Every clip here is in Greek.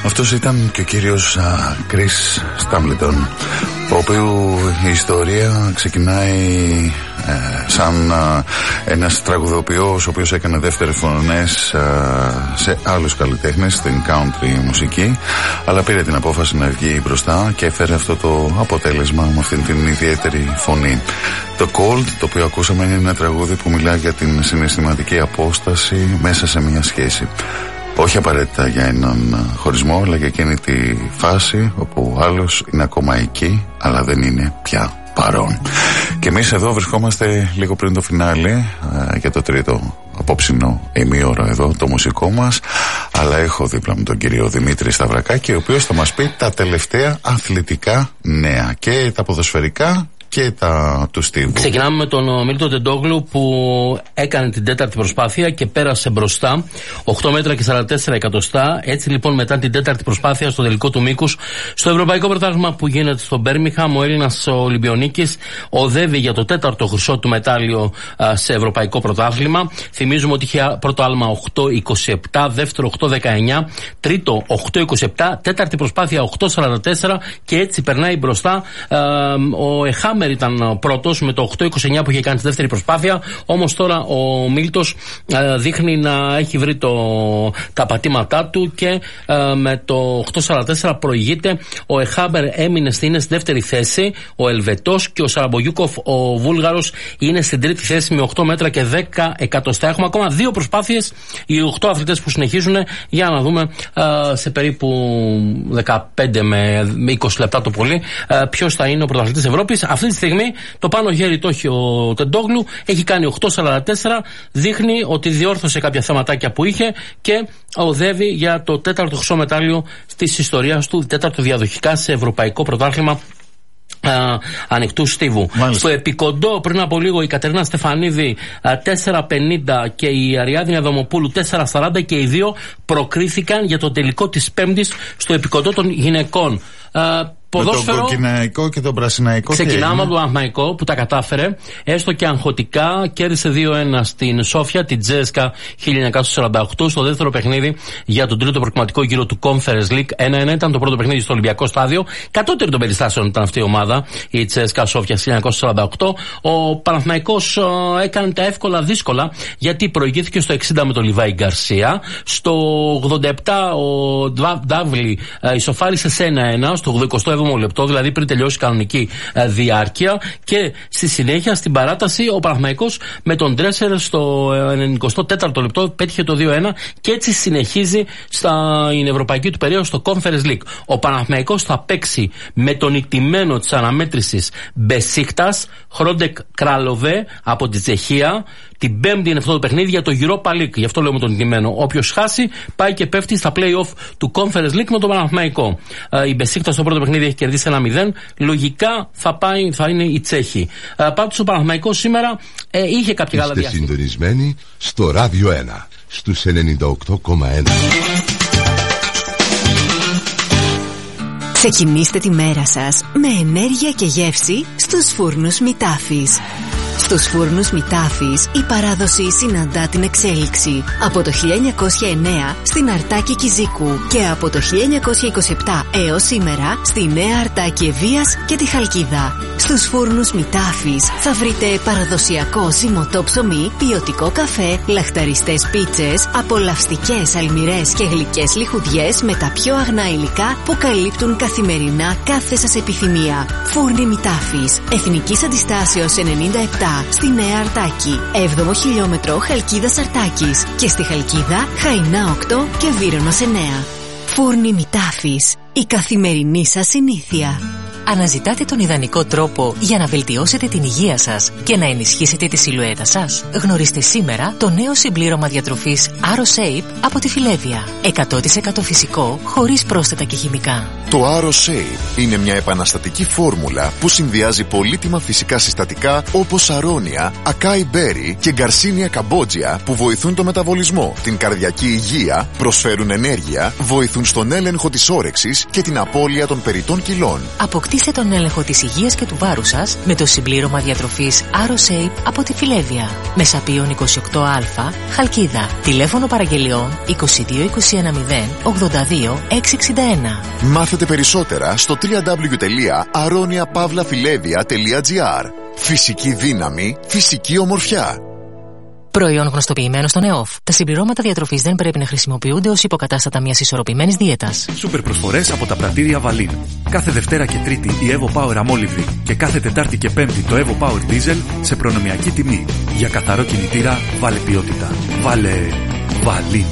Αυτός ήταν και ο κύριος Chris Stapleton, ο οποίος η ιστορία ξεκινάει σαν ένας τραγουδοποιός ο οποίος έκανε δεύτερες φωνές σε άλλους καλλιτέχνες στην country μουσική, αλλά πήρε την απόφαση να βγει μπροστά και έφερε αυτό το αποτέλεσμα με αυτήν την ιδιαίτερη φωνή. Το Cold, το οποίο ακούσαμε, είναι ένα τραγούδι που μιλάει για την συναισθηματική απόσταση μέσα σε μια σχέση. Όχι απαραίτητα για έναν χωρισμό, αλλά για εκείνη τη φάση όπου ο άλλος είναι ακόμα εκεί, αλλά δεν είναι πια παρόν. Και εμείς εδώ βρισκόμαστε λίγο πριν το φινάλε για το τρίτο απόψινο ημίωρο εδώ, το μουσικό μας. Αλλά έχω δίπλα μου τον κύριο Δημήτρη Σταυρακάκη, ο οποίος θα μας πει τα τελευταία αθλητικά νέα και τα ποδοσφαιρικά και τα του Στίβου. Ξεκινάμε με τον Μίλτο Τεντόγλου, που έκανε την τέταρτη προσπάθεια και πέρασε μπροστά 8 μέτρα και 44 εκατοστά. Έτσι λοιπόν, μετά την τέταρτη προσπάθεια στο τελικό του μήκους στο Ευρωπαϊκό Πρωτάθλημα που γίνεται στο Μπέρμιγχαμ, ο Έλληνας Ολυμπιονίκης οδεύει για το τέταρτο χρυσό του μετάλλιο σε Ευρωπαϊκό Πρωτάθλημα. Θυμίζουμε ότι είχε πρώτο άλμα 8.27, δεύτερο 8.19, τρίτο 8.27, τέταρτη προσπάθεια 8.44 και έτσι περνάει μπροστά. Ο Εχάμερ ήταν πρώτος με το 8.29 που είχε κάνει στη δεύτερη προσπάθεια. Όμως τώρα ο Μίλτος δείχνει να έχει βρει τα πατήματά του και με το 8.44 προηγείται. Ο Εχάμερ έμεινε στη δεύτερη θέση, ο Ελβετός, και ο Σαραμπογιούκοφ, ο Βούλγαρος, είναι στην τρίτη θέση με 8 μέτρα και 10 εκατοστά. Έχουμε ακόμα δύο προσπάθειες, οι 8 αθλητές που συνεχίζουν, για να δούμε σε περίπου 15 με 20 λεπτά το πολύ ποιος θα είναι ο πρωταθλητής Ευρώπης. Αυτή τη στιγμή το πάνω χέρι το έχει ο Τεντόγλου, έχει κάνει 8.44, δείχνει ότι διόρθωσε κάποια θεματάκια που είχε και οδεύει για το τέταρτο χρυσό μετάλλιο της ιστορίας του, τέταρτο διαδοχικά σε Ευρωπαϊκό Πρωτάθλημα ανοιχτού στίβου. Μάλιστα. Στο επικοντό πριν από λίγο η Κατερίνα Στεφανίδη 4.50 και η Αριάδνη Αδαμοπούλου 4.40 και οι δύο προκρίθηκαν για το τελικό της Πέμπτης στο επικοντό των γυναικών. Ποδόσφαιρο. Με τον κοκκιναϊκό και τον πρασιναϊκό. Ξεκινάμε από τον Παναθηναϊκό που τα κατάφερε, έστω και αγχωτικά. Κέρδισε 2-1 στην Σόφια, την Τζέσκα 1948, στο δεύτερο παιχνίδι για τον τρίτο προκριματικό γύρο του Conference League. 1-1 ήταν το πρώτο παιχνίδι στο Ολυμπιακό Στάδιο. Κατώτερη των περιστάσεων ήταν αυτή η ομάδα, η Τζέσκα Σόφια 1948. Ο Παναθηναϊκός έκανε τα εύκολα δύσκολα, γιατί προηγήθηκε στο 60 με τον Λιβάη Γκαρσία. Στο 87 ο Ντάβλι ισοφάρισε σε 1-1 στο 87 λεπτό, δηλαδή πριν τελειώσει η κανονική διάρκεια, και στη συνέχεια στην παράταση ο Παναθηναϊκός με τον Ντρέσερ στο 94ο λεπτό πέτυχε το 2-1 και έτσι συνεχίζει στην ευρωπαϊκή του περίοδο στο Conference League. Ο Παναθηναϊκός θα παίξει με τον ηττημένο της αναμέτρησης Μπεσίκτας, Χρόντεκ Κράλοβε από τη Τσεχία. Την Πέμπτη είναι αυτό το παιχνίδι για το Europa League, γι' αυτό λέω με τον ηττημένο. Όποιος χάσει πάει και πέφτει στα play-off του Conference League με τον Παναθηναϊκό. Η Μπεσίκτας στο πρώτο παιχνίδι έχει κερδίσει 1-0. Λογικά θα είναι η Τσέχη. Πάντως ο Παναθηναϊκός σήμερα είχε κάποια καλά διάστημα. Είστε συντονισμένοι στο Ράδιο 1 στους 98,1. Ξεκινήστε τη μέρα σας με ενέργεια και γεύση στους φούρνους Μητάφης. Στους φούρνους Μητάφης η παράδοση συναντά την εξέλιξη. Από το 1909 στην Αρτάκη Κιζίκου και από το 1927 έως σήμερα στη Νέα Αρτάκη Ευβοίας και τη Χαλκίδα. Στους φούρνους Μητάφης θα βρείτε παραδοσιακό ζυμωτό ψωμί, ποιοτικό καφέ, λαχταριστές πίτσες, απολαυστικές αλμυρές και γλυκές λιχουδιές με τα πιο αγνά υλικά που καλύπτουν καθημερινά κάθε σας επιθυμία. Φούρνοι Μητάφης, Εθνικής Αντιστάσεως 97 στη Νέα Αρτάκη, 7ο χιλιόμετρο Χαλκίδας Αρτάκης και στη Χαλκίδα Χαϊνά 8 και Βύρωνος 9. Φούρνοι Μητάφης, η καθημερινή σας συνήθεια. Αναζητάτε τον ιδανικό τρόπο για να βελτιώσετε την υγεία σας και να ενισχύσετε τη σιλουέτα σας? Γνωρίστε σήμερα το νέο συμπλήρωμα διατροφής AroShape από τη Φιλέβια. 100% φυσικό, χωρίς πρόσθετα και χημικά. Το AroShape είναι μια επαναστατική φόρμουλα που συνδυάζει πολύτιμα φυσικά συστατικά όπως αρώνια, ακάι μπέρι και γκαρσίνια καμπότζια που βοηθούν το μεταβολισμό, την καρδιακή υγεία, προσφέρουν ενέργεια, βοηθούν στον έλεγχο της όρεξης και την απώλεια των περιττών κιλών. Κρατήστε τον έλεγχο της υγείας και του βάρους σας με το συμπλήρωμα διατροφής AroShape από τη Φιλέβια. Μεσαπίων 28α, Χαλκίδα. Τηλέφωνο παραγγελιών 22 210 82 661. Μάθετε περισσότερα στο www.aroniapavlafilevia.gr. Φυσική δύναμη, φυσική ομορφιά. Προϊόν γνωστοποιημένο στον ΕΟΦ. Τα συμπληρώματα διατροφής δεν πρέπει να χρησιμοποιούνται ως υποκατάστατα μιας ισορροπημένης δίαιτας. Σούπερ προσφορές από τα πρατήρια Βαλίν. Κάθε Δευτέρα και Τρίτη η Evo Power αμόλυβδη και κάθε Τετάρτη και Πέμπτη το Evo Power Diesel σε προνομιακή τιμή. Για καθαρό κινητήρα, βάλε ποιότητα. Βάλε Βαλίν.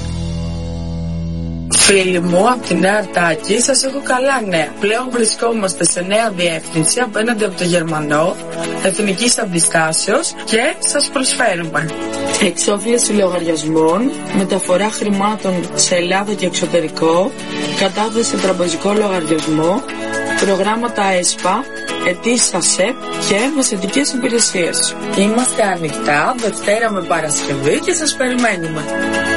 Φίλοι μου, από τη Νέα Αρτάκη σας έχω καλά νέα. Πλέον βρισκόμαστε σε νέα διεύθυνση απέναντι από το Γερμανό, εθνικής αντιστάσεως και σας προσφέρουμε εξόφληση λογαριασμών, μεταφορά χρημάτων σε Ελλάδα και εξωτερικό, κατάθεση σε τραπεζικό λογαριασμό, προγράμματα ΕΣΠΑ, αιτήσεις ΑΣΕΠ και μεσαιτικές υπηρεσίες. Είμαστε ανοιχτά Δευτέρα με Παρασκευή και σας περιμένουμε.